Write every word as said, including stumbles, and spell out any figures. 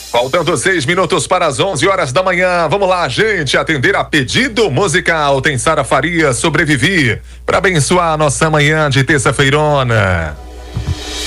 Faltando seis minutos para as onze horas da manhã. Vamos lá, gente, atender a pedido musical. Tem Sara Faria, Sobrevivi, para abençoar a nossa manhã de terça-feirona.